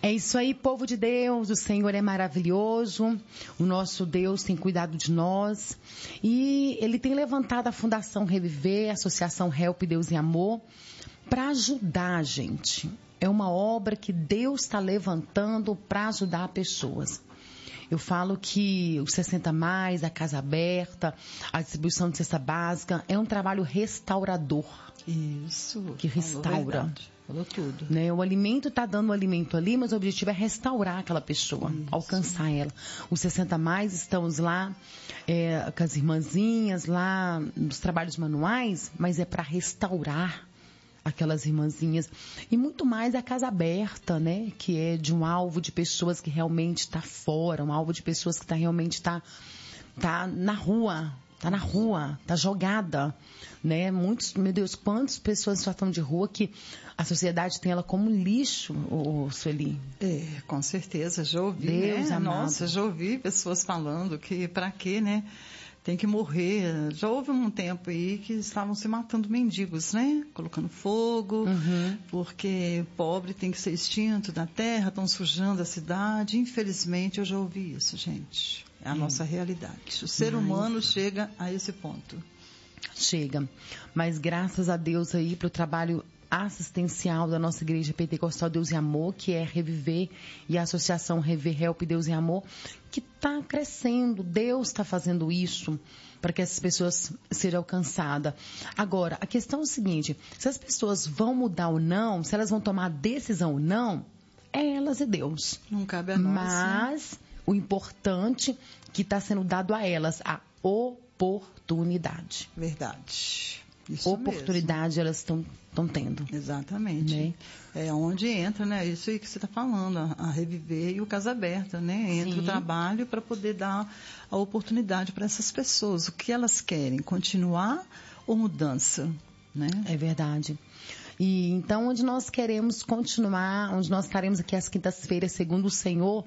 É isso aí, povo de Deus, o Senhor é maravilhoso, o nosso Deus tem cuidado de nós e Ele tem levantado a Fundação Reviver, a Associação Help Deus e Amor, para ajudar a gente. É uma obra que Deus está levantando para ajudar pessoas. Eu falo que o 60+, a Casa Aberta, a distribuição de cesta básica, é um trabalho restaurador. Isso. Que restaura. Falou tudo. Né? O alimento está dando o alimento ali, mas o objetivo é restaurar aquela pessoa, alcançar ela. Os 60+, estamos lá com as irmãzinhas, lá nos trabalhos manuais, mas é para restaurar aquelas irmãzinhas. E muito mais a Casa Aberta, né? Que é de um alvo de pessoas que realmente está fora, um alvo de pessoas que realmente está na rua. Está na rua, está jogada, né? Meu Deus, quantas pessoas em situação de rua que a sociedade tem ela como lixo, Sueli? É, com certeza, já ouvi, Deus né? amado. Nossa, já ouvi pessoas falando que para quê, né? Tem que morrer. Já houve um tempo aí que estavam se matando mendigos, né? Colocando fogo, porque pobre tem que ser extinto da terra, estão sujando a cidade. Infelizmente, eu já ouvi isso, gente. É a nossa realidade. O ser humano chega a esse ponto. Chega. Mas graças a Deus aí para o trabalho assistencial da nossa Igreja Pentecostal Deus e Amor, que é Reviver, e a Associação Reviver Help Deus e Amor, que está crescendo. Deus está fazendo isso para que essas pessoas sejam alcançadas. Agora, a questão é o seguinte, se as pessoas vão mudar ou não, se elas vão tomar decisão ou não, é elas e Deus. Não cabe a nós. Mas o importante que está sendo dado a elas, a oportunidade. Verdade. Isso oportunidade mesmo. Elas estão tendo. Exatamente. Né? É onde entra, né? Isso aí que você está falando, a Reviver e o Casa Aberta, né? Entra o trabalho para poder dar a oportunidade para essas pessoas. O que elas querem? Continuar ou mudança? Né? É verdade. E então, onde nós queremos continuar, onde nós estaremos aqui às quintas-feiras, segundo o Senhor,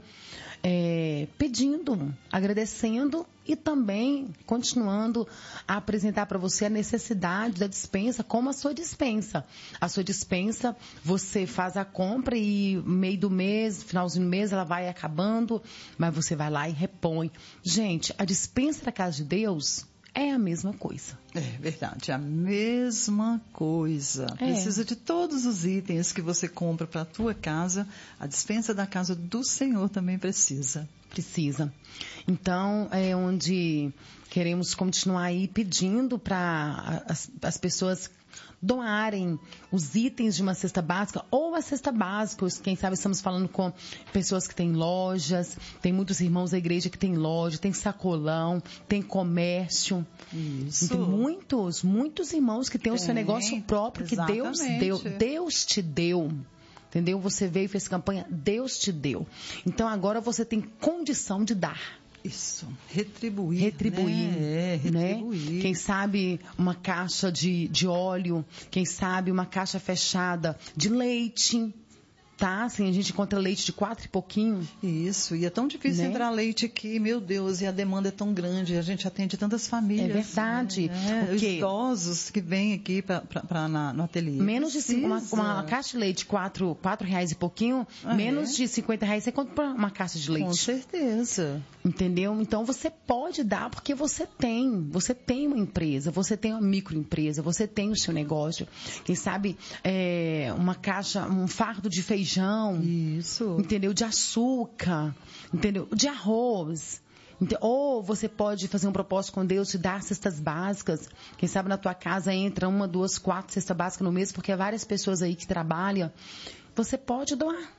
pedindo, agradecendo e também continuando a apresentar para você a necessidade da dispensa como a sua dispensa. A sua dispensa, você faz a compra e meio do mês, finalzinho do mês, ela vai acabando, mas você vai lá e repõe. Gente, a dispensa da casa de Deus é a mesma coisa. É verdade, é a mesma coisa. Precisa de todos os itens que você compra para a tua casa. A dispensa da casa do Senhor também precisa. Precisa. Então, é onde queremos continuar aí pedindo para as pessoas doarem os itens de uma cesta básica ou a cesta básica. Quem sabe estamos falando com pessoas que têm lojas, tem muitos irmãos da igreja que têm loja, tem sacolão, tem comércio. Isso. Tem muitos irmãos que têm o seu negócio próprio que Deus deu. Deus te deu. Entendeu? Você veio e fez campanha, Deus te deu. Então agora você tem condição de dar. Isso, retribuir. Retribuir. Retribuir. Quem sabe uma caixa de óleo, quem sabe uma caixa fechada de leite. Tá, assim, a gente encontra leite de 4 e pouquinho. Isso, e é tão difícil entrar leite aqui, meu Deus, e a demanda é tão grande, a gente atende tantas famílias. É verdade. Né? Os idosos que vêm aqui no ateliê. Menos de uma caixa de leite, R$4 e pouquinho, menos de R$50 você compra uma caixa de leite. Com certeza. Entendeu? Então você pode dar porque você tem uma empresa, você tem uma microempresa, você tem o seu negócio. Quem sabe uma caixa, um fardo de feijão. Isso. Entendeu? De açúcar, entendeu? De arroz. Ou você pode fazer um propósito com Deus de dar cestas básicas. Quem sabe na tua casa entra 1, 2, 4 cestas básicas no mês, porque há várias pessoas aí que trabalham. Você pode doar.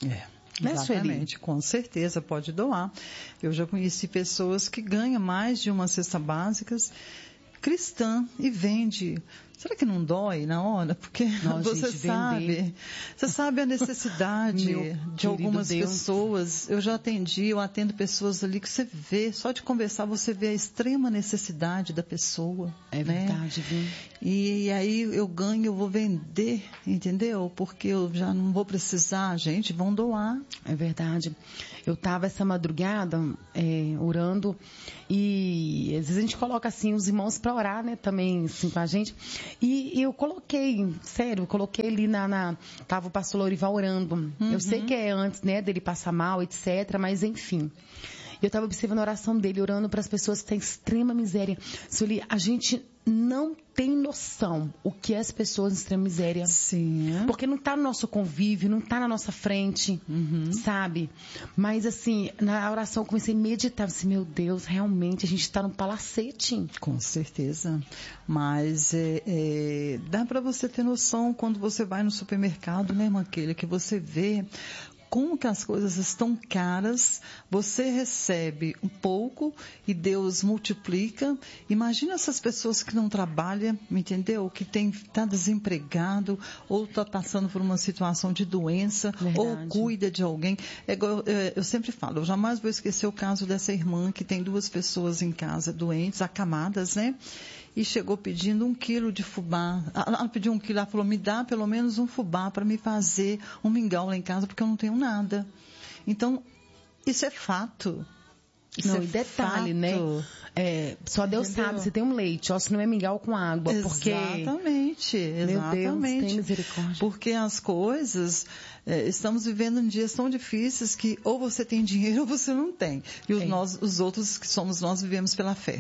Exatamente, com certeza pode doar. Eu já conheci pessoas que ganham mais de uma cesta básica cristã e vende. Será que não dói na hora? Porque você sabe a necessidade de algumas pessoas. Eu já eu atendo pessoas ali que você vê, só de conversar você vê a extrema necessidade da pessoa. É verdade, viu? E aí eu ganho, eu vou vender, entendeu? Porque eu já não vou precisar, gente, vão doar. É verdade. Eu estava essa madrugada orando e às vezes a gente coloca assim os irmãos para orar, né, também assim com a gente. E eu coloquei, sério, coloquei ali tava o pastor Lorival orando. Eu sei que é antes, né, dele passar mal, etc, mas enfim. Eu estava observando a oração dele, orando para as pessoas que têm extrema miséria. Sueli, a gente não tem noção o que é as pessoas em extrema miséria. Sim. Porque não está no nosso convívio, não está na nossa frente, sabe? Mas assim, na oração eu comecei a meditar, assim, meu Deus, realmente a gente está num palacete. Com certeza. Mas dá para você ter noção quando você vai no supermercado, né, irmã Keila, que você vê como que as coisas estão caras, você recebe um pouco e Deus multiplica. Imagina essas pessoas que não trabalham, me entendeu? Que está desempregado, ou está passando por uma situação de doença, ou cuida de alguém. Eu sempre falo, eu jamais vou esquecer o caso dessa irmã que tem 2 pessoas em casa doentes, acamadas, né? E chegou pedindo 1 quilo de fubá. Ela pediu 1 quilo, ela falou, me dá pelo menos um fubá para me fazer um mingau lá em casa, porque eu não tenho nada. Então, isso é fato. Isso não, e detalhe, fato, né? Só Deus sabe, se tem um leite, ó, se não é mingau com água. Porque... Exatamente. Meu Deus, tem misericórdia. Porque as coisas... estamos vivendo em dias tão difíceis que ou você tem dinheiro ou você não tem. E os outros que somos nós vivemos pela fé.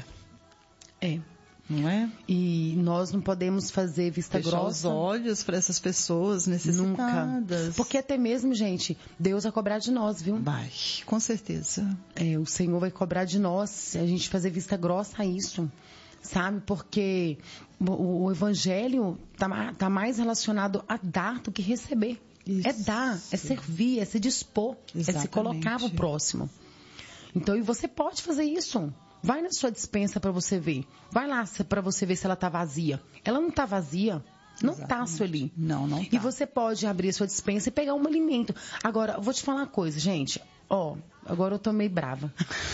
Não é? E nós não podemos fazer vista Fechar grossa. os olhos para essas pessoas necessitadas. Nunca. Porque até mesmo, gente, Deus vai cobrar de nós, viu? Vai, com certeza. O Senhor vai cobrar de nós se a gente fazer vista grossa a isso. Sabe? Porque o Evangelho tá mais relacionado a dar do que receber. Isso. É dar, é servir, é se dispor, é se colocar pro próximo. Então, e você pode fazer isso. Vai na sua despensa para você ver. Vai lá para você ver se ela tá vazia. Ela não tá vazia. Não tá, Sueli. Não tá. E você pode abrir a sua despensa e pegar um alimento. Agora, eu vou te falar uma coisa, gente. Agora eu tô meio brava.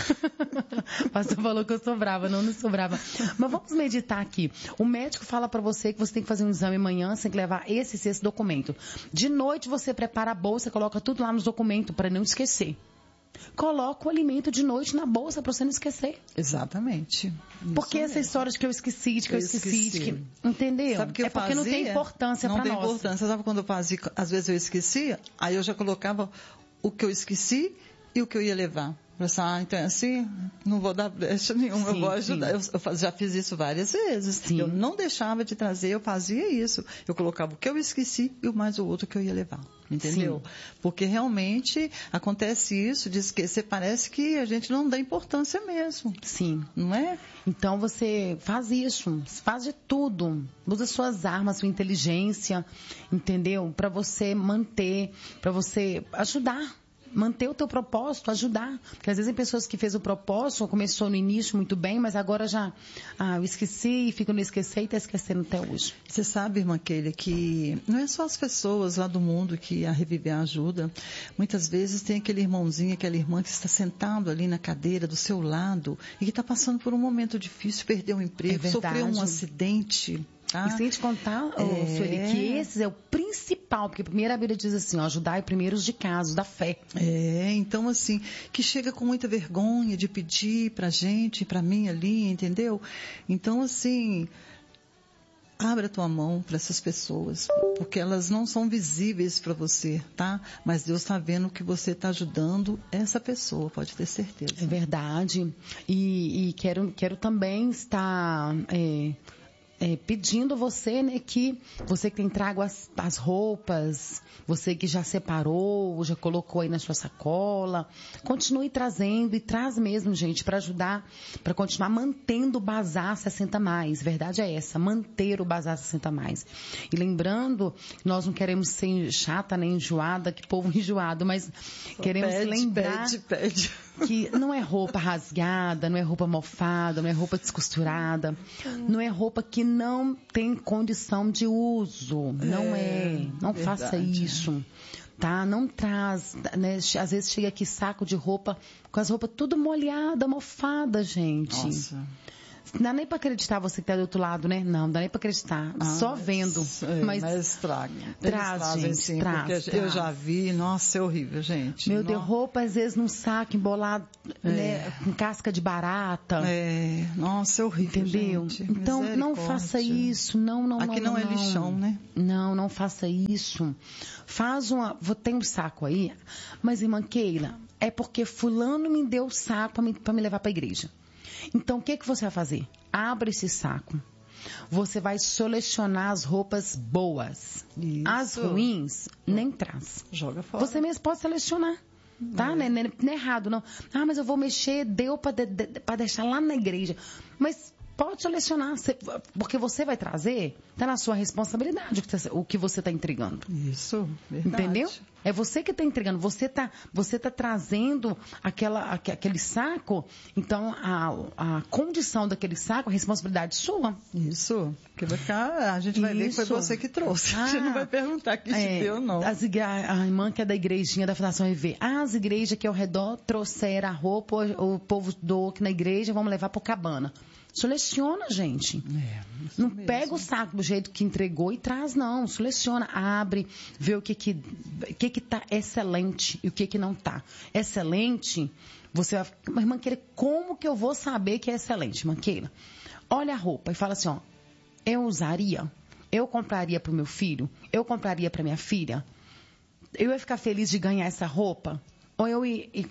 O pastor falou que eu sou brava. Não sou brava. Mas vamos meditar aqui. O médico fala para você que você tem que fazer um exame amanhã, você tem que levar esse documento. De noite você prepara a bolsa, coloca tudo lá nos documentos para não esquecer. Coloca o alimento de noite na bolsa para você não esquecer. Exatamente. Porque essa história de que eu esqueci, entendeu? Sabe que eu porque não tem importância para nós. Não tem importância. Sabe quando eu fazia, às vezes eu esquecia, aí eu já colocava o que eu esqueci e o que eu ia levar. Então é assim, não vou dar brecha nenhuma, eu vou ajudar. Eu já fiz isso várias vezes. Sim. Eu não deixava de trazer, eu fazia isso. Eu colocava o que eu esqueci e o mais o outro que eu ia levar. Entendeu? Sim. Porque realmente acontece isso, de esquecer, parece que a gente não dá importância mesmo. Sim. Não é? Então você faz isso, faz de tudo. Usa suas armas, sua inteligência, entendeu? Para você manter, para você ajudar. Manter o teu propósito, ajudar. Porque às vezes tem pessoas que fez o propósito, começou no início muito bem, mas agora já, eu esqueci, fico no esquecer e está esquecendo até hoje. Você sabe, irmã Keila, que não é só as pessoas lá do mundo que a Reviver ajuda. Muitas vezes tem aquele irmãozinho, aquela irmã que está sentado ali na cadeira do seu lado e que está passando por um momento difícil, perdeu um emprego, sofreu um acidente. E sem te contar, Sueli, que esse é o principal, porque primeiro a Bíblia diz assim, ajudai primeiro os de caso, da fé. Então assim, que chega com muita vergonha de pedir pra gente, pra mim ali, entendeu? Então assim, abre a tua mão para essas pessoas, porque elas não são visíveis para você, tá? Mas Deus está vendo que você está ajudando essa pessoa, pode ter certeza. É verdade. E quero também estar... pedindo você, né, que você que tem trago as roupas, você que já separou, já colocou aí na sua sacola, continue trazendo e traz mesmo, gente, para ajudar, para continuar mantendo o Bazar 60 Mais. Verdade é essa, manter o Bazar 60 Mais. E lembrando, nós não queremos ser chata nem enjoada, que povo enjoado, mas queremos lembrar que não é roupa rasgada, não é roupa mofada, não é roupa descosturada, não é roupa que não tem condição de uso. Não faça isso. Tá? Não traz, né? Às vezes chega aqui saco de roupa, com as roupas tudo molhada, mofada, gente. Nossa. Não dá nem para acreditar você que está do outro lado, né? Não dá nem para acreditar. Só vendo. Mas traga. Traz, gente, sim, traz. Eu já vi. Nossa, é horrível, gente. Meu Deus, roupa às vezes num saco embolado, né, com casca de barata. Nossa, é horrível, entendeu? Gente. Então, não faça isso. Não. Aqui não é lixão, né? Não faça isso. Tem um saco aí, mas irmã Keila, é porque fulano me deu o saco para me levar para a igreja. Então, o que você vai fazer? Abre esse saco. Você vai selecionar as roupas boas. Isso. As ruins, nem traz. Joga fora. Você mesmo pode selecionar. Tá? Não é errado, não. Mas eu vou mexer, deu para deixar lá na igreja. Mas pode selecionar, porque você vai trazer, tá na sua responsabilidade o que você está entregando. Isso, verdade. Entendeu? É você que está entregando, você tá trazendo aquele saco, então a condição daquele saco, a responsabilidade sua. Isso, porque a gente vai ver que foi você que trouxe. A gente não vai perguntar que te deu, não. A irmã que é da igrejinha da Fundação EV, as igrejas que ao redor trouxeram a roupa, o povo doou aqui na igreja, vamos levar para o cabana. Seleciona, gente. Não mesmo. Pega o saco do jeito que entregou e traz, não. Seleciona, abre, vê o que tá excelente e o que não tá. Excelente, você vai... Mas, irmã Keila, como que eu vou saber que é excelente, irmã Keila? Olha a roupa e fala assim, eu usaria, eu compraria para o meu filho, eu compraria para minha filha, eu ia ficar feliz de ganhar essa roupa? Ou eu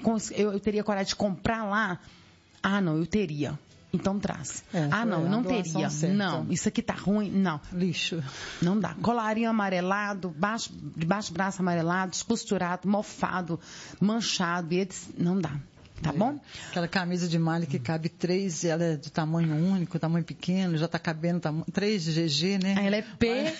teria coragem de comprar lá? Não, eu teria. Então traz. Não teria. Certa. Não, isso aqui tá ruim. Não. Lixo. Não dá. Colarinho amarelado, debaixo do braço amarelado, descosturado, mofado, manchado. Não dá. Tá bom? Aquela camisa de malha que cabe 3, ela é de tamanho único, tamanho pequeno, já tá cabendo 3 de GG, né? Ela é P,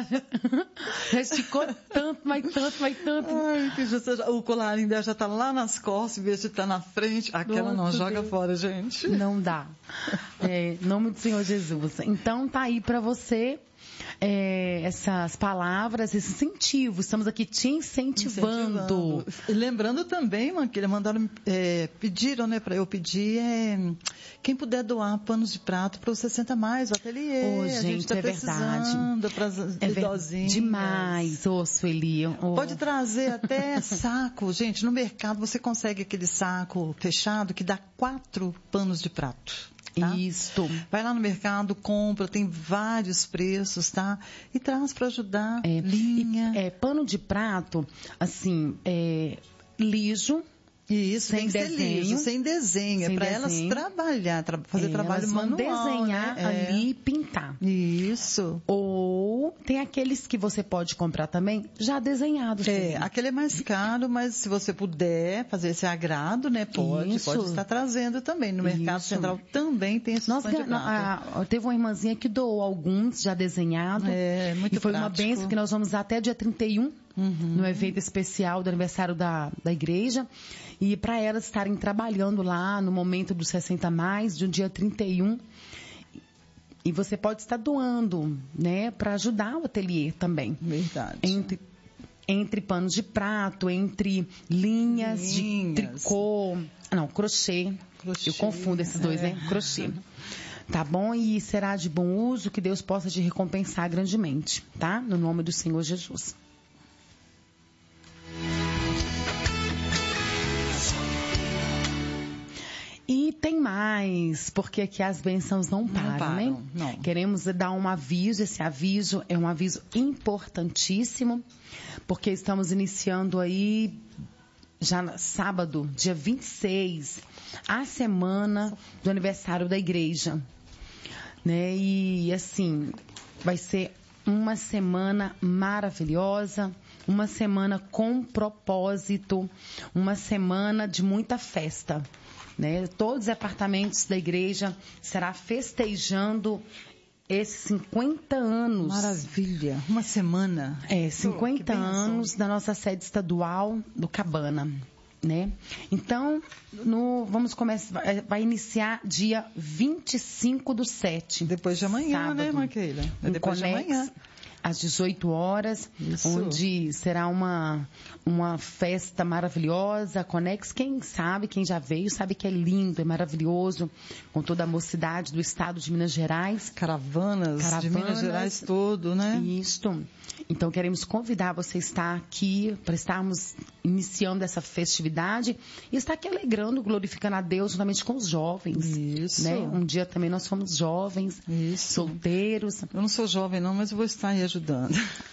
já esticou tanto, mas tanto. O colarinho dela já tá lá nas costas, em vez de estar na frente. Aquela não joga fora, gente. Não dá. Em nome do Senhor Jesus. Então tá aí pra você essas palavras, esse incentivo. Estamos aqui te incentivando. E lembrando também, que eles pediram, né, para eu pedir, quem puder doar panos de prato para os 60 mais, o ateliê. Gente, a gente tá precisando para as idosinhas. Demais, Sueli. Pode trazer até saco. Gente, no mercado você consegue aquele saco fechado que dá 4 panos de prato. Tá? Isso. Vai lá no mercado, compra, tem vários preços, tá? E traz para ajudar. Linha. Pano de prato, assim, liso. Isso, sem desenho. Sem desenho. É para elas trabalhar, fazer trabalho manual. Desenhar, né? Ali e pintar. Isso. Ou tem aqueles que você pode comprar também já desenhados. Aquele é mais caro, mas se você puder fazer esse agrado, né? Pode estar trazendo também. No Mercado Central também tem esse teve uma irmãzinha que doou alguns já desenhados. Muito e foi prático. Uma bênção que nós vamos até dia 31. No evento especial do aniversário da igreja, e para elas estarem trabalhando lá no momento dos 60 mais, de um dia 31, e você pode estar doando, né, para ajudar o ateliê também. Verdade. Entre panos de prato, entre linhas de tricô, crochê. Eu confundo esses dois, né? Crochê. Tá bom? E será de bom uso, que Deus possa te recompensar grandemente, tá? No nome do Senhor Jesus. E tem mais, porque aqui as bênçãos não param, né? Não. Queremos dar um aviso, esse aviso é um aviso importantíssimo, porque estamos iniciando aí, já no sábado, dia 26, a semana do aniversário da igreja, né? E assim, vai ser uma semana maravilhosa, uma semana com propósito, uma semana de muita festa. Né? Todos os departamentos da igreja será festejando esses 50 anos. Maravilha, uma semana. 50 anos da nossa sede estadual do Cabana. Né? Então, vamos começar, vai iniciar dia 25/7. Depois de amanhã, sábado, né, Marqueila? Depois de amanhã. às 18 horas, Isso. onde será uma festa maravilhosa, Conex. Quem sabe, quem já veio, sabe que é lindo, é maravilhoso, com toda a mocidade do estado de Minas Gerais. Caravanas de Minas Gerais todo, né? Isso. Então, queremos convidar você a estar aqui, para estarmos iniciando essa festividade e estar aqui alegrando, glorificando a Deus juntamente com os jovens. Isso. Né? Um dia também nós fomos jovens, Isso. solteiros. Eu não sou jovem não, mas eu vou estar aí ajudando.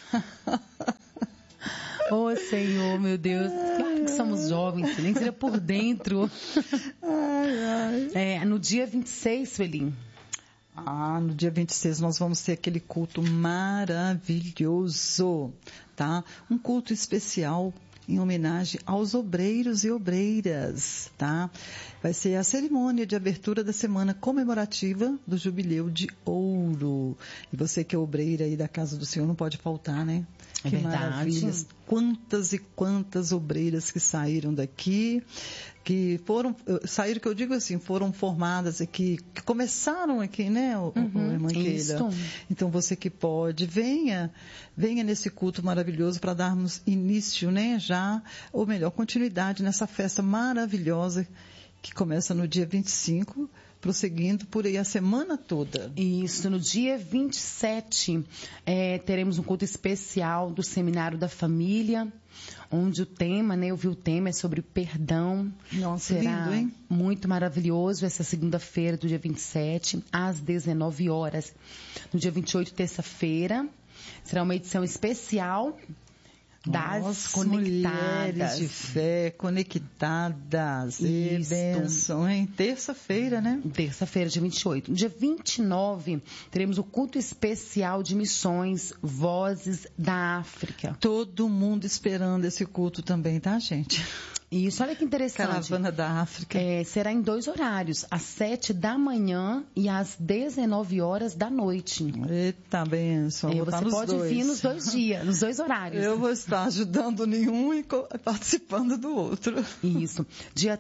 Oh, Senhor, meu Deus. Claro que somos jovens, nem que seja por dentro. No dia 26, Sueli. No dia 26 nós vamos ter aquele culto maravilhoso, tá? Um culto especial em homenagem aos obreiros e obreiras, tá? Vai ser a cerimônia de abertura da semana comemorativa do Jubileu de Ouro. E você que é obreira aí da Casa do Senhor não pode faltar, né? É que verdade. Maravilhas. Quantas e quantas obreiras que saíram daqui, que saíram, que eu digo assim, foram formadas aqui, que começaram aqui, né, irmã Keila? Então você que pode, venha nesse culto maravilhoso para darmos início, né, ou melhor, continuidade nessa festa maravilhosa que começa no dia 25, prosseguindo por aí a semana toda. Isso, no dia 27 teremos um culto especial do Seminário da Família, onde o tema, né, eu vi o tema, é sobre perdão. Nossa, será lindo, hein? Muito maravilhoso essa segunda-feira do dia 27, às 19 horas. No dia 28, terça-feira, será uma edição especial das conectadas. Mulheres de fé, conectadas. E bênção, hein? Terça-feira, né? Terça-feira, dia 28. No dia 29, teremos o culto especial de missões Vozes da África. Todo mundo esperando esse culto também, tá, gente? Isso, olha que interessante. Caravana da África. Será em 2 horários, às 7 da manhã e às 19 horas da noite. Eita, benção. Você pode vir nos 2 dias, nos 2 horários. Eu vou estar ajudando nenhum e participando do outro. Isso. Dia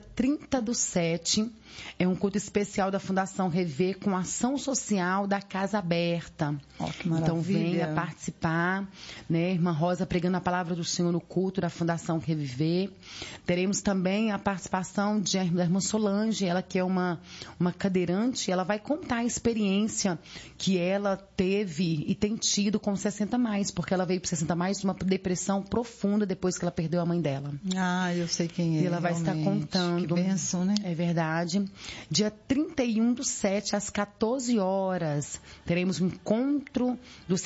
30/7 é um culto especial da Fundação Rever com ação social da Casa Aberta. Que maravilha. Então venha participar, né? Irmã Rosa pregando a palavra do Senhor no culto da Fundação Reviver. Teremos também a participação da irmã Solange, ela que é uma cadeirante, ela vai contar a experiência que ela teve e tem tido com 60+, porque ela veio para 60+, uma depressão profunda depois que ela perdeu a mãe dela. Eu sei quem é. E ela vai estar contando. Que bênção, né? É verdade. Dia 31/7, às 14 horas, teremos um encontro do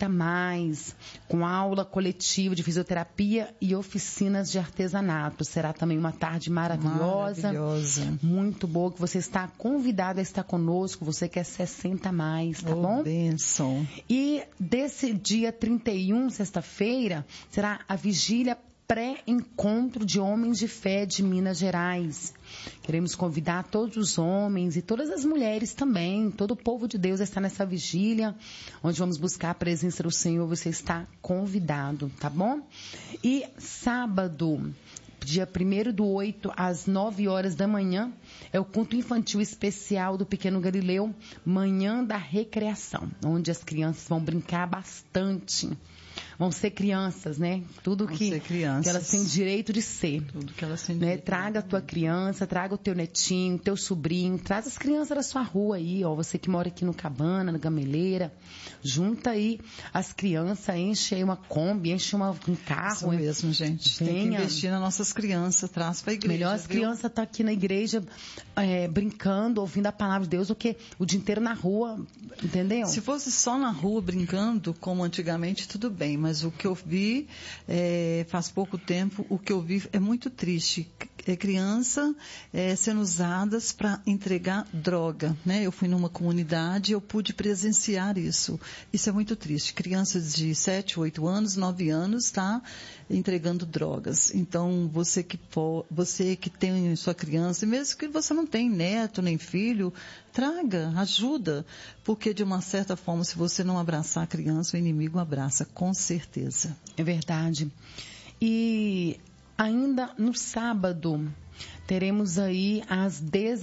60+, com aula coletiva de fisioterapia e oficinas de artesanato. Será também uma tarde maravilhosa. Muito boa, que você está convidado a estar conosco, você que é 60+, tá bom? Bênção. E desse dia 31, sexta-feira, será a vigília pré-encontro de homens de fé de Minas Gerais. Queremos convidar todos os homens e todas as mulheres também, todo o povo de Deus a estar nessa vigília, onde vamos buscar a presença do Senhor. Você está convidado, tá bom? E sábado, dia 1/8, às 9 horas da manhã, é o culto infantil especial do Pequeno Galileu, Manhã da Recreação, onde as crianças vão brincar bastante. Vão ser crianças, né? Tudo que elas têm direito de ser. Tudo que elas têm né? Traga a tua criança, traga o teu netinho, teu sobrinho, traz as crianças da sua rua aí, ó. Você que mora aqui no Cabana, na Gameleira, junta aí as crianças, enche aí uma Kombi, enche um carro. Isso mesmo, gente. Tem que investir nas nossas crianças, traz pra igreja. Melhor as crianças estar aqui na igreja brincando, ouvindo a palavra de Deus, do que o dia inteiro na rua, entendeu? Se fosse só na rua brincando, como antigamente, tudo bem, mas o que eu vi faz pouco tempo, o que eu vi é muito triste. Criança sendo usadas para entregar droga, né? Eu fui numa comunidade e eu pude presenciar isso. Isso é muito triste. Crianças de 7, 8 anos, 9 anos, tá? Entregando drogas. Então, você que tem sua criança, e mesmo que você não tem neto nem filho, traga, ajuda. Porque, de uma certa forma, se você não abraçar a criança, o inimigo abraça, com certeza. É verdade. E ainda no sábado, Teremos aí às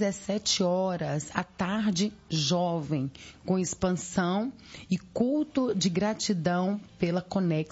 17 horas, à tarde jovem, com expansão e culto de gratidão pela Conex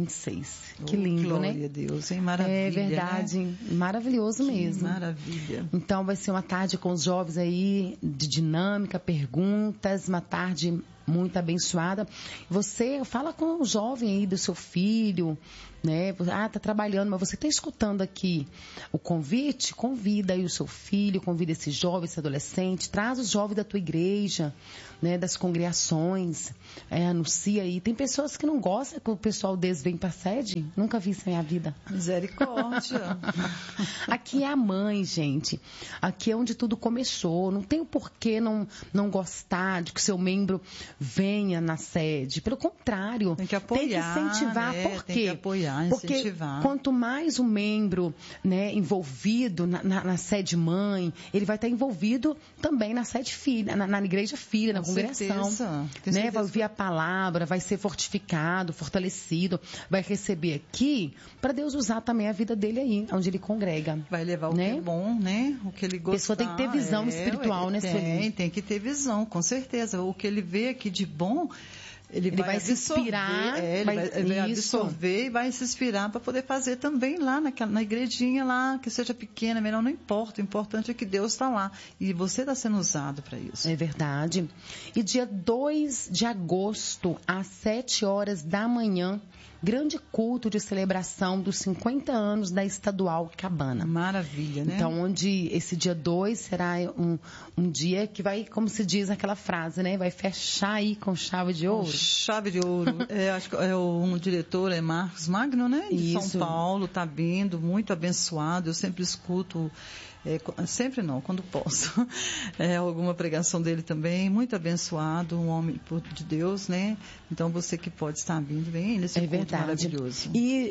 2026. Que lindo, glória né? Glória a Deus, hein? Maravilha. É verdade, né? Maravilhoso que mesmo. Maravilha. Então vai ser uma tarde com os jovens aí, de dinâmica, perguntas, uma tarde muito abençoada. Você fala com o jovem aí do seu filho, né? Tá trabalhando, mas você está escutando aqui o convite? Convida aí o seu filho, convida esse jovem, esse adolescente, traz os jovens da tua igreja, né? Das congregações, anuncia aí. Tem pessoas que não gostam que o pessoal deles vem para a sede, nunca vi isso na minha vida. Misericórdia. Aqui é a mãe, gente. Aqui é onde tudo começou. Não tem o porquê não gostar de que o seu membro venha na sede. Pelo contrário, tem que apoiar, tem que incentivar. Né? Por quê? Tem que apoiar, incentivar. Porque quanto mais o membro, né, envolvido na sede mãe, ele vai estar envolvido também na sede filha, na igreja filha, na congregação. Né? Vai ouvir a palavra, vai ser fortificado, fortalecido, vai receber aqui para Deus usar também a vida dele aí, onde ele congrega. Vai levar o né? que é bom, né? O que ele gosta. A pessoa tem que ter visão espiritual, né, Sueli? Tem que ter visão, com certeza. O que ele vê aqui de bom, ele vai se inspirar, ele vai absorver e vai se inspirar para poder fazer também lá na igrejinha lá, que seja pequena, menor, não importa. O importante é que Deus está lá e você está sendo usado para isso. É verdade. E dia 2 de agosto, às 7 horas da manhã, grande culto de celebração dos 50 anos da Estadual Cabana. Maravilha, né? Então, onde esse dia 2 será um dia que vai, como se diz aquela frase, né? Vai fechar aí com chave de ouro. Chave de ouro. Acho que um diretor é Marcos Magno, né? De Isso. São Paulo, está vindo, muito abençoado. Eu sempre escuto... sempre não, quando posso, alguma pregação dele também, muito abençoado, um homem de Deus, né? Então você que pode estar vindo, vem nesse culto maravilhoso.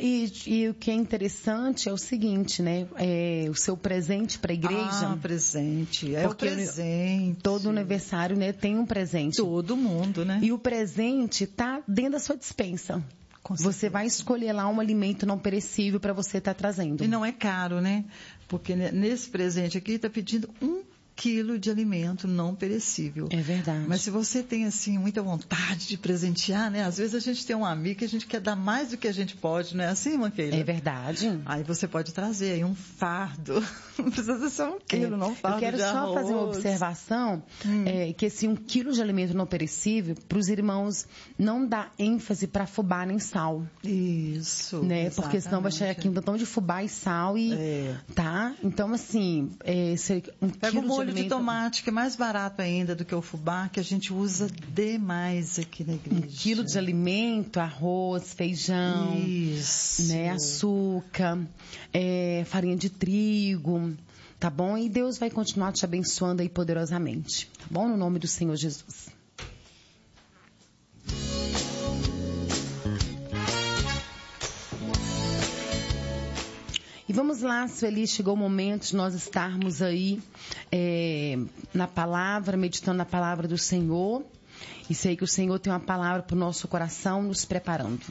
E o que é interessante é o seguinte, né? O seu presente para a igreja. Presente, o presente. Todo aniversário, né, tem um presente. Todo mundo, né? E o presente está dentro da sua despensa. Você vai escolher lá um alimento não perecível para você estar trazendo. E não é caro, né? Porque nesse presente aqui está pedindo 1 quilo de alimento não perecível. É verdade. Mas se você tem, assim, muita vontade de presentear, né? Às vezes a gente tem um amigo que a gente quer dar mais do que a gente pode, não é assim, Manqueira? É verdade. Aí você pode trazer aí um fardo. Não precisa ser 1 quilo, não fardo de arroz. Eu quero só fazer uma observação, que esse 1 quilo de alimento não perecível, para os irmãos não dá ênfase para fubá nem sal. Isso. Né? Porque senão vai chegar aqui um montão de fubá e sal e... Tá? Então, assim, esse 1 quilo de molho de tomate, que é mais barato ainda do que o fubá, que a gente usa demais aqui na igreja. 1 quilo de alimento, arroz, feijão, né, açúcar, farinha de trigo, tá bom? E Deus vai continuar te abençoando aí poderosamente, tá bom? No nome do Senhor Jesus. E vamos lá, Sueli, chegou o momento de nós estarmos aí na palavra, meditando na palavra do Senhor. E sei que o Senhor tem uma palavra para o nosso coração, nos preparando.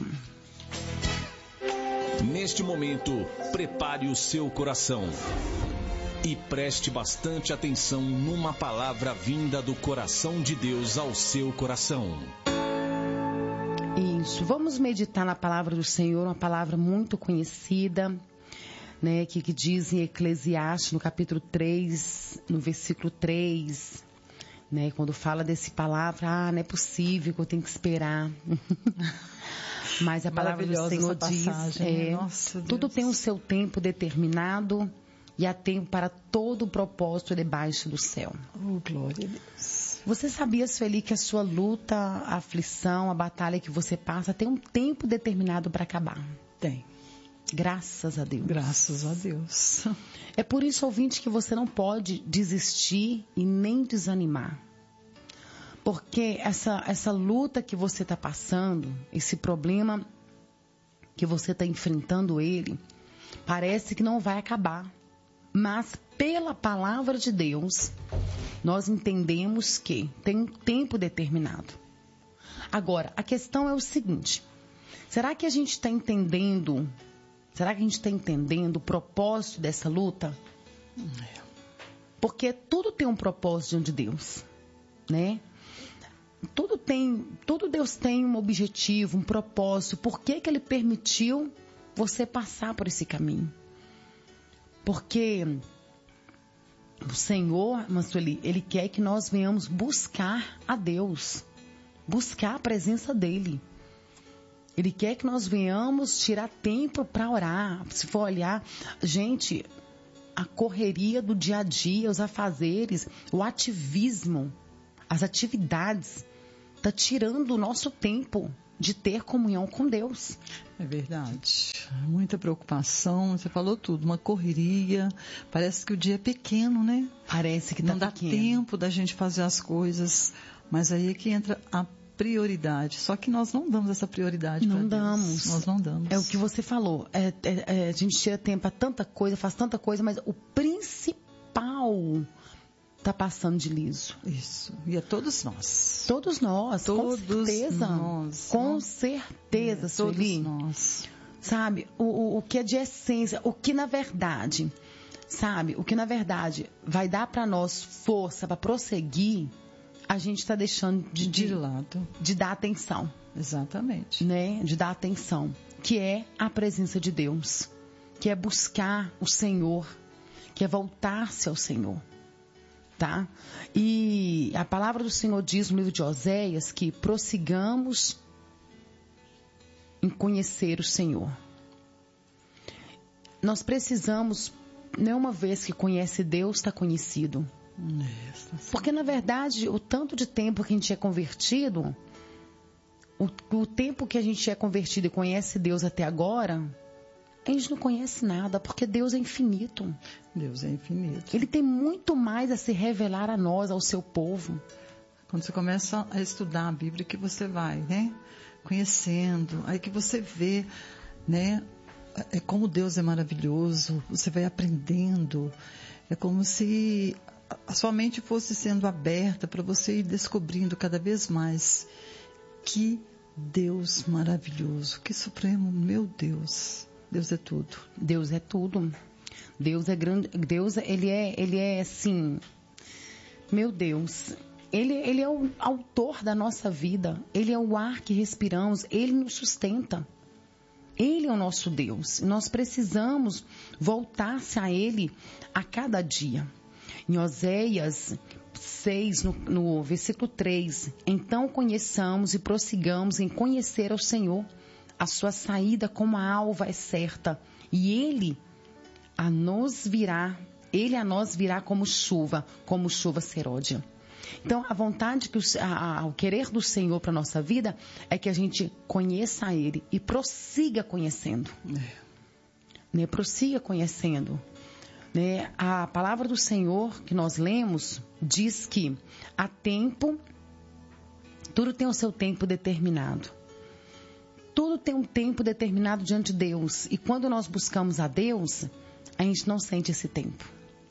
Neste momento, prepare o seu coração e preste bastante atenção numa palavra vinda do coração de Deus ao seu coração. Isso, vamos meditar na palavra do Senhor, uma palavra muito conhecida, né, que diz em Eclesiastes, no capítulo 3, no versículo 3, né, quando fala desse palavra, não é possível que eu tenho que esperar. Mas a palavra do Senhor diz, tudo tem o seu tempo determinado e há tempo para todo o propósito debaixo do céu. Oh, glória a Deus. Você sabia, Sueli, que a sua luta, a aflição, a batalha que você passa tem um tempo determinado para acabar? Tem. Graças a Deus. Graças a Deus. É por isso, ouvinte, que você não pode desistir e nem desanimar. Porque essa luta que você está passando, esse problema que você está enfrentando ele, parece que não vai acabar. Mas pela palavra de Deus, nós entendemos que tem um tempo determinado. Agora, a questão é o seguinte, será que a gente está entendendo o propósito dessa luta? Porque tudo tem um propósito diante de Deus, né? Tudo Deus tem um objetivo, um propósito. Por que Ele permitiu você passar por esse caminho? Porque o Senhor, Ele quer que nós venhamos buscar a Deus, buscar a presença dEle. Ele quer que nós venhamos tirar tempo para orar. Se for olhar, gente, a correria do dia a dia, os afazeres, o ativismo, as atividades, está tirando o nosso tempo de ter comunhão com Deus. É verdade. Muita preocupação, você falou tudo, uma correria. Parece que o dia é pequeno, né? Parece que não tá dá pequeno. tempo da gente fazer as coisas. Mas aí é que entra a prioridade. Só que nós não damos essa prioridade para Deus. Não damos. Nós não damos. É o que você falou. A gente tira tempo para tanta coisa, faz tanta coisa, mas o principal está passando de liso. Isso. E é todos nós. Todos nós, todos com certeza. Nós. Com certeza, Sueli. Todos nós. Sabe, o que é de essência, o que na verdade, vai dar para nós força para prosseguir, a gente está deixando de lado. De dar atenção. Exatamente. Né? De dar atenção. Que é a presença de Deus. Que é buscar o Senhor. Que é voltar-se ao Senhor. Tá? E a palavra do Senhor diz no livro de Oséias que prossigamos em conhecer o Senhor. Nós precisamos, não é uma vez que conhece Deus, está conhecido. Porque, na verdade, o tanto de tempo que a gente é convertido, o tempo que a gente é convertido e conhece Deus até agora, a gente não conhece nada, porque Deus é infinito. Deus é infinito. Ele tem muito mais a se revelar a nós, ao seu povo. Quando você começa a estudar a Bíblia, que você vai, né? Conhecendo, aí que você vê, né? É como Deus é maravilhoso, você vai aprendendo. É como se a sua mente fosse sendo aberta para você ir descobrindo cada vez mais. Que Deus maravilhoso, que supremo, meu Deus. Deus é tudo. Deus é tudo. Deus é grande. Deus, ele é assim, meu Deus. Ele é o autor da nossa vida. Ele é o ar que respiramos. Ele nos sustenta. Ele é o nosso Deus. Nós precisamos voltar-se a Ele a cada dia. Em Oséias 6, no versículo 3. Então conheçamos e prossigamos em conhecer ao Senhor. A sua saída como a alva é certa. E Ele a nós virá como chuva seródia. Então, a vontade, o querer do Senhor para a nossa vida é que a gente conheça a Ele e prossiga conhecendo. Né? Prossiga conhecendo. Né? A palavra do Senhor que nós lemos diz que há tempo, tudo tem o seu tempo determinado. Tudo tem um tempo determinado diante de Deus. E quando nós buscamos a Deus, a gente não sente esse tempo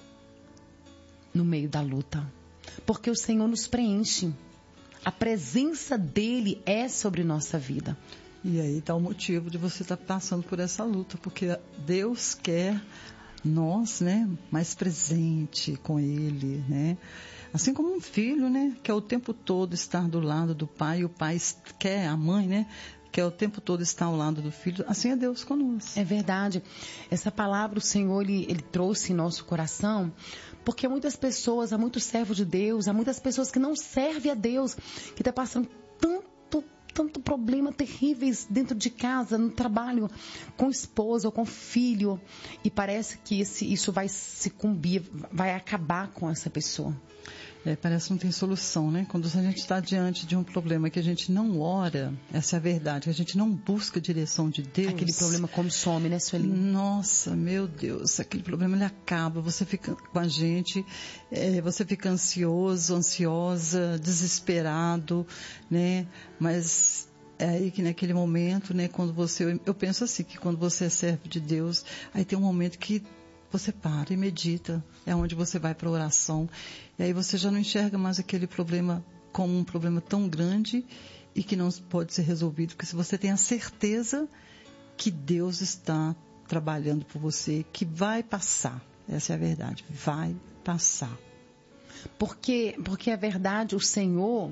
no meio da luta. Porque o Senhor nos preenche. A presença dEle é sobre nossa vida. E aí está o motivo de você estar passando por essa luta. Porque Deus quer nós, né, mais presente com Ele, né? Assim como um filho, né, quer o tempo todo estar do lado do pai. O pai quer, a mãe, né, quer o tempo todo estar ao lado do filho. Assim é Deus conosco. É verdade. Essa palavra o Senhor, ele trouxe em nosso coração. Porque muitas pessoas, há muitos servos de Deus, há muitas pessoas que não servem a Deus, que estão passando tanto problema terríveis dentro de casa, no trabalho, com esposa ou com filho. E parece que isso vai sucumbir, vai acabar com essa pessoa. Parece que não tem solução, né? Quando a gente está diante de um problema que a gente não ora, essa é a verdade, que a gente não busca a direção de Deus. Aquele problema consome, né, Sueli? Nossa, meu Deus, aquele problema ele acaba, você fica com a gente, você fica ansioso, ansiosa, desesperado, né? Mas é aí que naquele momento, né, quando eu penso assim, que quando você é servo de Deus, aí tem um momento que você para e medita, é onde você vai para a oração, e aí você já não enxerga mais aquele problema como um problema tão grande e que não pode ser resolvido, porque se você tem a certeza que Deus está trabalhando por você, que vai passar, Essa é a verdade. Vai passar. Porque é verdade, o Senhor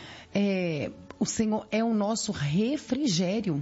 é o nosso refrigério.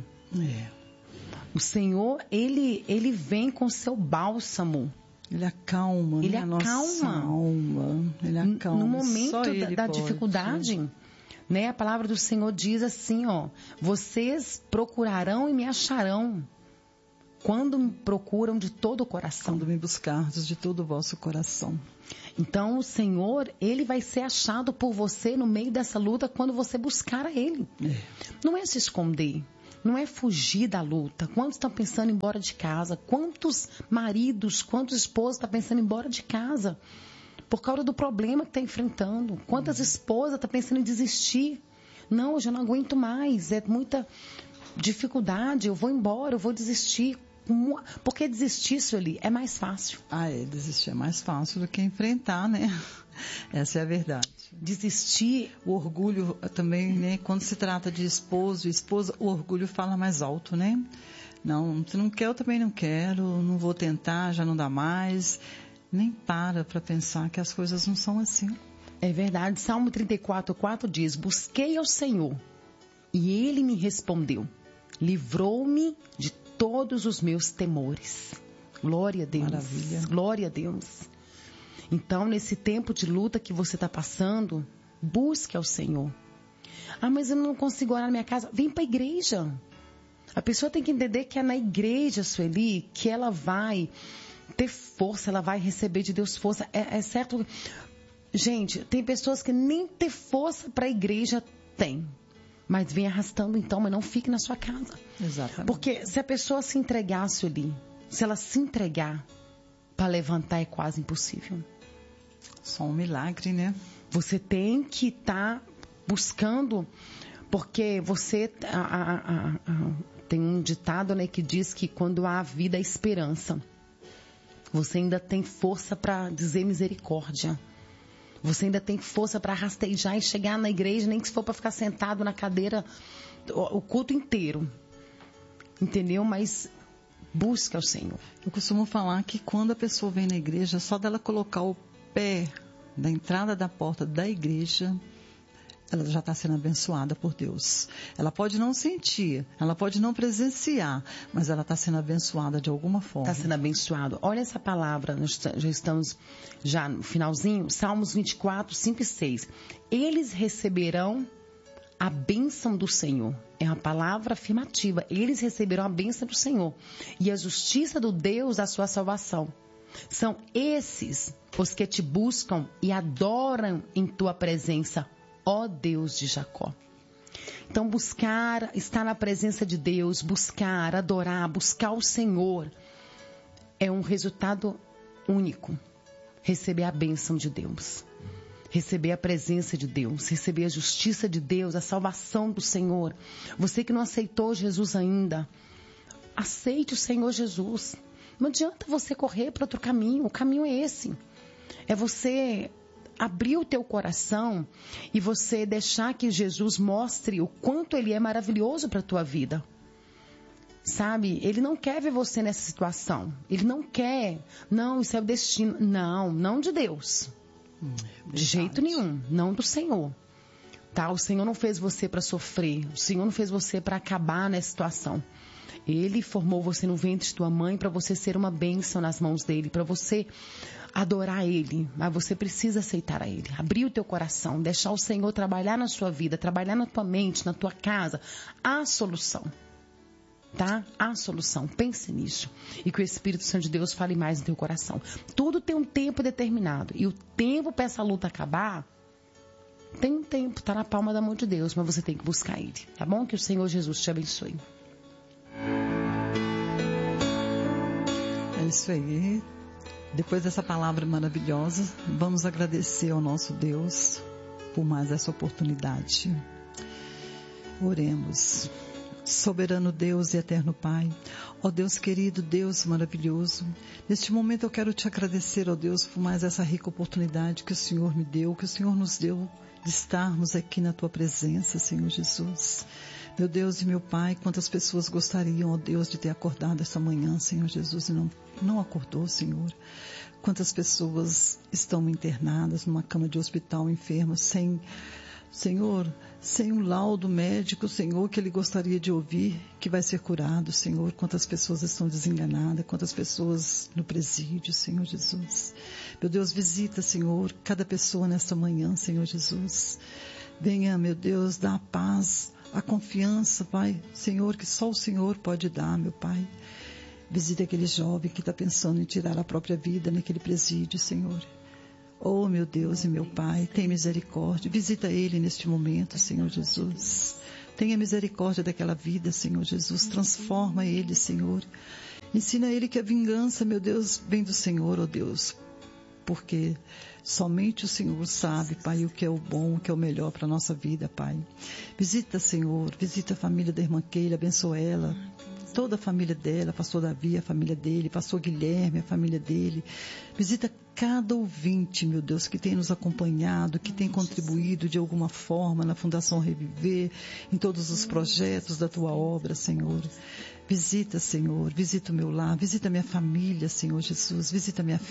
O Senhor, ele vem com seu bálsamo. Ele acalma, ele acalma a nossa alma. Ele acalma. No momento da dificuldade, né? A palavra do Senhor diz assim, vocês procurarão e me acharão quando me procuram de todo o coração. Quando me buscardes de todo o vosso coração. Então, o Senhor, Ele vai ser achado por você no meio dessa luta quando você buscar a Ele. Não é se esconder. Não é fugir da luta. Quantos estão pensando em ir embora de casa? Quantos maridos, quantos esposos estão pensando em ir embora de casa? Por causa do problema que está enfrentando. Quantas esposas estão pensando em desistir? Não, eu já não aguento mais. É muita dificuldade. Eu vou embora, eu vou desistir. Porque desistir, Sueli, é mais fácil. Desistir é mais fácil do que enfrentar, né? Essa é a verdade. Desistir. O orgulho também, né? Quando se trata de esposo e esposa, o orgulho fala mais alto, né? Não, você não quer, eu também não quero, não vou tentar, já não dá mais. Nem para pensar que as coisas não são assim. É verdade. Salmo 34:4 diz: busquei ao Senhor e Ele me respondeu. Livrou-me de todos os meus temores. Glória a Deus. Maravilha. Glória a Deus. Então, nesse tempo de luta que você está passando, busque ao Senhor. Mas eu não consigo orar na minha casa. Vem para a igreja. A pessoa tem que entender que é na igreja, Sueli, que ela vai ter força, ela vai receber de Deus força. É certo. Gente, tem pessoas que nem ter força para a igreja tem. Mas vem arrastando então, mas não fique na sua casa. Exatamente. Porque se a pessoa se entregar, Sueli, se ela se entregar, para levantar é quase impossível. Só um milagre, né? Você tem que estar buscando, porque você... tem um ditado, né, que diz que quando há vida, há esperança. Você ainda tem força para dizer misericórdia. Você ainda tem força para rastejar e chegar na igreja, nem que se for para ficar sentado na cadeira o culto inteiro. Entendeu? Mas busca o Senhor. Eu costumo falar que quando a pessoa vem na igreja, só dela colocar o pé na entrada da porta da igreja, ela já está sendo abençoada por Deus. Ela pode não sentir, ela pode não presenciar, mas ela está sendo abençoada de alguma forma. Está sendo abençoado. Olha essa palavra, nós já estamos já no finalzinho, Salmos 24, 5 e 6. Eles receberão a bênção do Senhor. É uma palavra afirmativa. Eles receberão a bênção do Senhor e a justiça do Deus da sua salvação. São esses os que te buscam e adoram em tua presença, ó Deus de Jacó. Então buscar, estar na presença de Deus, buscar, adorar, buscar o Senhor é um resultado único. Receber a bênção de Deus, receber a presença de Deus, receber a justiça de Deus, a salvação do Senhor. Você que não aceitou Jesus ainda, aceite o Senhor Jesus. Não adianta você correr para outro caminho, o caminho é esse. É você abrir o teu coração e você deixar que Jesus mostre o quanto Ele é maravilhoso para a tua vida. Sabe? Ele não quer ver você nessa situação. Ele não quer. Não, isso é o destino. Não, não de Deus. De jeito nenhum. Não do Senhor. Tá? O Senhor não fez você para sofrer. O Senhor não fez você para acabar nessa situação. Ele formou você no ventre de tua mãe para você ser uma bênção nas mãos dele, para você adorar Ele, mas você precisa aceitar a Ele, abrir o teu coração, deixar o Senhor trabalhar na sua vida, trabalhar na tua mente, na tua casa. Há solução, tá? Há solução, pense nisso e que o Espírito Santo de Deus fale mais no teu coração. Tudo tem um tempo determinado e o tempo para essa luta acabar, tem um tempo, tá na palma da mão de Deus, mas você tem que buscar Ele, tá bom? Que o Senhor Jesus te abençoe. É isso aí. Depois dessa palavra maravilhosa, vamos agradecer ao nosso Deus por mais essa oportunidade. Oremos. Soberano Deus e eterno Pai, ó Deus querido, Deus maravilhoso, neste momento eu quero te agradecer, ó Deus, por mais essa rica oportunidade que o Senhor me deu, que o Senhor nos deu de estarmos aqui na tua presença, Senhor Jesus. Meu Deus e meu Pai, quantas pessoas gostariam, ó Deus, de ter acordado essa manhã, Senhor Jesus, e não acordou, Senhor. Quantas pessoas estão internadas numa cama de hospital, enfermas, Senhor, sem um laudo médico, Senhor, que ele gostaria de ouvir, que vai ser curado, Senhor. Quantas pessoas estão desenganadas, quantas pessoas no presídio, Senhor Jesus. Meu Deus, visita, Senhor, cada pessoa nesta manhã, Senhor Jesus. Venha, meu Deus, dar a paz, a confiança, Pai, Senhor, que só o Senhor pode dar, meu Pai. Visita aquele jovem que está pensando em tirar a própria vida naquele presídio, Senhor. Oh, meu Deus e meu Pai, tem misericórdia. Visita ele neste momento, Senhor Jesus. Tenha misericórdia daquela vida, Senhor Jesus. Transforma ele, Senhor. Ensina ele que a vingança, meu Deus, vem do Senhor, oh Deus. Porque somente o Senhor sabe, Pai, o que é o bom, o que é o melhor para a nossa vida, Pai. Visita, Senhor, visita a família da irmã Keila, abençoa ela. Toda a família dela, pastor Davi, a família dele, pastor Guilherme, a família dele. Visita cada ouvinte, meu Deus, que tem nos acompanhado, que tem contribuído de alguma forma na Fundação Reviver, em todos os projetos da Tua obra, Senhor. Visita, Senhor, visita o meu lar, visita a minha família, Senhor Jesus, visita a minha